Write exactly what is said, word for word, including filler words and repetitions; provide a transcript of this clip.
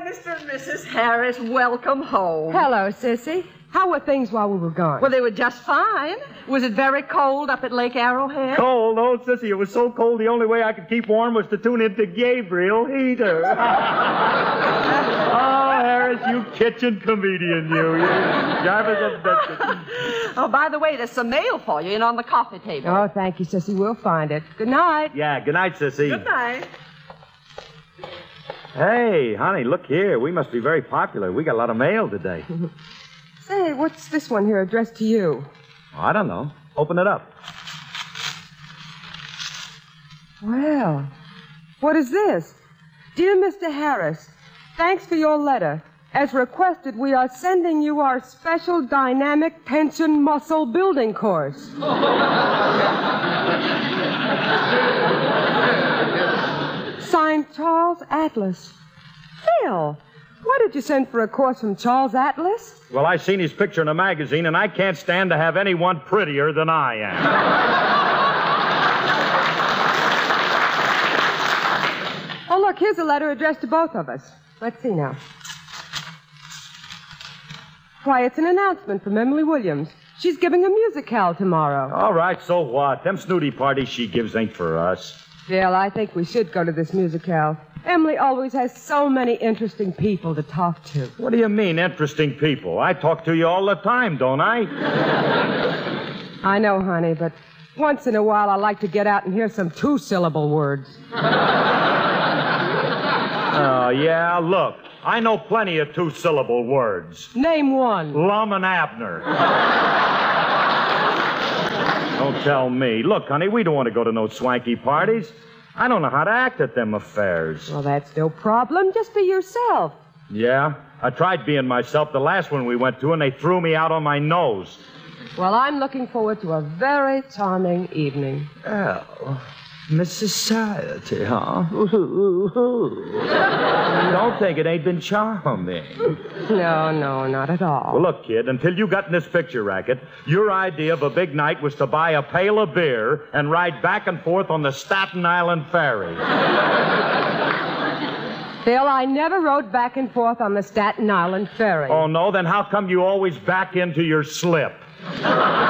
Mister and Missus Harris, welcome home. Hello, Sissy. How were things while we were gone? Well, they were just fine. Was it very cold up at Lake Arrowhead? Cold? Oh, Sissy, it was so cold the only way I could keep warm was to tune into Gabriel Heater. Oh, Harris, you kitchen comedian, you. you Jarvis of Bedford. Oh, by the way, there's some mail for you in on the coffee table. Oh, thank you, Sissy. We'll find it. Good night. Yeah, good night, Sissy. Good night. Hey, honey, look here. We must be very popular. We got a lot of mail today. Say, what's this one here addressed to you? Oh, I don't know. Open it up. Well, what is this? Dear Mister Harris, thanks for your letter. As requested, we are sending you our special dynamic tension muscle building course. Signed, Charles Atlas. Phil, why did you send for a course from Charles Atlas? Well, I seen his picture in a magazine, and I can't stand to have anyone prettier than I am. Oh, look, here's a letter addressed to both of us. Let's see now. Why, it's an announcement from Emily Williams. She's giving a musicale tomorrow. All right, so what? Them snooty parties she gives ain't for us. Phil, I think we should go to this musicale. Emily always has so many interesting people to talk to. What do you mean, interesting people? I talk to you all the time, don't I? I know, honey, but once in a while I like to get out and hear some two-syllable words. Oh, yeah, look. I know plenty of two-syllable words. Name one. Lum and Abner. Don't tell me. Look, honey, we don't want to go to no swanky parties. I don't know how to act at them affairs. Well, that's no problem. Just be yourself. Yeah? I tried being myself the last one we went to, and they threw me out on my nose. Well, I'm looking forward to a very charming evening. Oh, Miss Society, huh? Don't think it ain't been charming. No, no, not at all. Well, look, kid, until you got in this picture racket, your idea of a big night was to buy a pail of beer and ride back and forth on the Staten Island Ferry. Phil, I never rode back and forth on the Staten Island Ferry. Oh, no? Then how come you always back into your slip?